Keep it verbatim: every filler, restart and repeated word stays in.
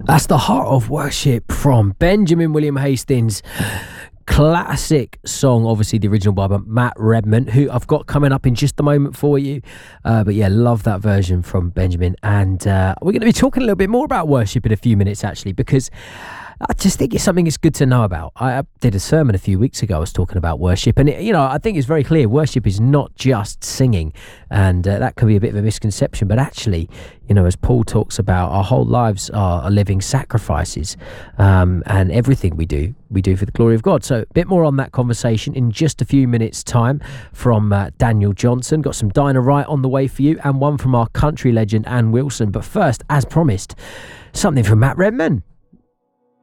That's the Heart of Worship from Benjamin William Hastings. Classic song, obviously the original by Matt Redman, who I've got coming up in just a moment for you. Uh, but yeah, love that version from Benjamin. And uh, we're going to be talking a little bit more about worship in a few minutes, actually, because I just think it's something it's good to know about. I did a sermon a few weeks ago. I was talking about worship, and it, you know, I think it's very clear worship is not just singing, and uh, that can be a bit of a misconception. But actually, you know, as Paul talks about, our whole lives are, are living sacrifices, um, and everything we do, we do for the glory of God. So a bit more on that conversation in just a few minutes' time from uh, Daniel Johnson. Got some Dinah Wright on the way for you, and one from our country legend Ann Wilson. But first, as promised, something from Matt Redman.